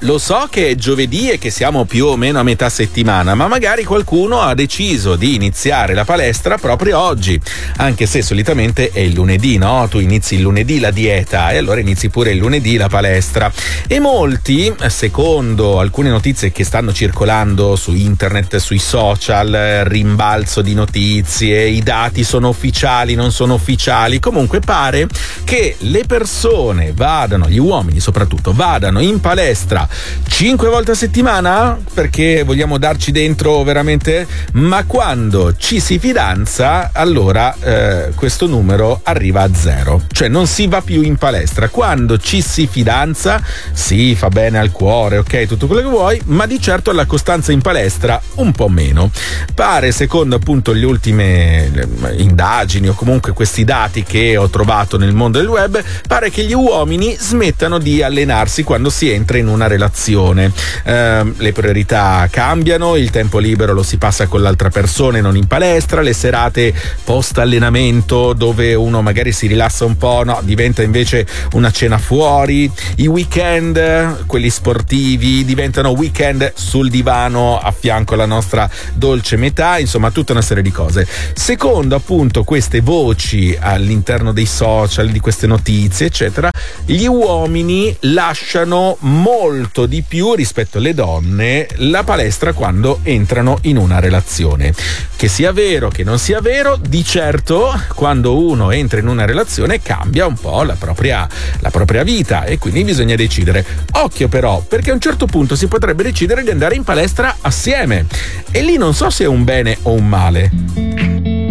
Lo so che è giovedì e che siamo più o meno a metà settimana, ma magari qualcuno ha deciso di iniziare la palestra proprio oggi, anche se solitamente è il lunedì, no? Tu inizi il lunedì la dieta e allora inizi pure il lunedì la palestra. E molti, secondo alcune notizie che stanno circolando su internet, sui social, rimbalzo di notizie, i dati sono ufficiali, non sono ufficiali, comunque pare che le persone vadano, gli uomini soprattutto, vadano in palestra 5 volte a settimana perché vogliamo darci dentro veramente, ma quando ci si fidanza allora questo numero arriva a 0, cioè non si va più in palestra. Quando ci si fidanza sì, fa bene al cuore, ok, tutto quello che vuoi, ma di certo la costanza in palestra un po' meno. Pare, secondo appunto le ultime indagini o comunque questi dati che ho trovato nel mondo del web, pare che gli uomini smettano di allenarsi quando si entra in una relazione. Le priorità cambiano, il tempo libero lo si passa con l'altra persona e non in palestra, le serate post allenamento dove uno magari si rilassa un po', no, diventa invece una cena fuori, i weekend, quelli sportivi, diventano weekend sul divano a fianco alla nostra dolce metà, insomma tutta una serie di cose. Secondo appunto queste voci all'interno dei social, di queste notizie eccetera, gli uomini lasciano molto di più rispetto alle donne la palestra quando entrano in una relazione. Che sia vero, che non sia vero, di certo quando uno entra in una relazione cambia un po' la propria vita e quindi bisogna decidere. Occhio però, perché a un certo punto si potrebbe decidere di andare in palestra assieme e lì non so se è un bene o un male.